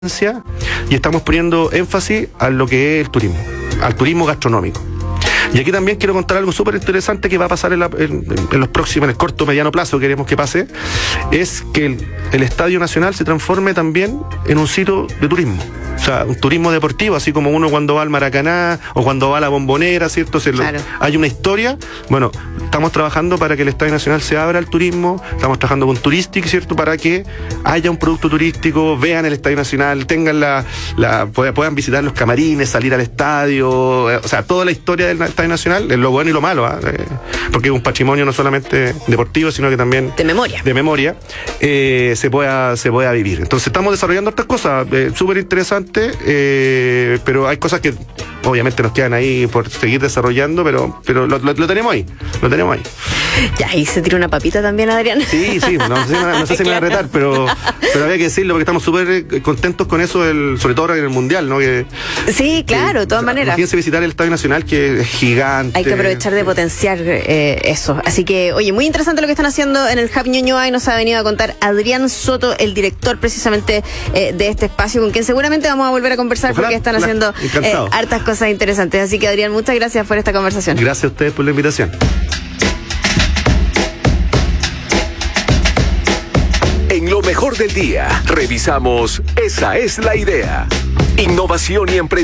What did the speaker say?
y estamos poniendo énfasis a lo que es el turismo, al turismo gastronómico. Y aquí también quiero contar algo súper interesante que va a pasar en los próximos, en el corto mediano plazo, queremos que pase, es que el Estadio Nacional se transforme también en un sitio de turismo. O sea, un turismo deportivo, así como uno cuando va al Maracaná o cuando va a la Bombonera, ¿cierto? Claro. Hay una historia. Bueno, estamos trabajando para que el Estadio Nacional se abra al turismo, estamos trabajando con Touristic, ¿cierto? Para que haya un producto turístico, vean el Estadio Nacional, tengan puedan visitar los camarines, salir al estadio, o sea, toda la historia del Estadio Nacional, lo bueno y lo malo, porque es un patrimonio no solamente deportivo, sino que también de memoria, se pueda vivir. Entonces estamos desarrollando estas cosas súper interesantes, pero hay cosas que obviamente nos quedan ahí por seguir desarrollando, pero lo tenemos ahí, Ya, y se tira una papita también, Adrián. Sí, no sé si me va a retar, pero había que decirlo porque estamos súper contentos con eso, sobre todo ahora en el Mundial, ¿no? Sí, claro, de todas maneras. Imagínense visitar el Estadio Nacional, que es gigante. Hay que aprovechar de potenciar eso. Así que, oye, muy interesante lo que están haciendo en el Hub Ñuñoa, y nos ha venido a contar Adrián Soto, el director precisamente de este espacio, con quien seguramente vamos a volver a conversar. Ojalá, porque están haciendo hartas cosas interesantes. Así que, Adrián, muchas gracias por esta conversación. Gracias a ustedes por la invitación. En lo mejor del día, revisamos Esa es la idea. Innovación y emprendimiento.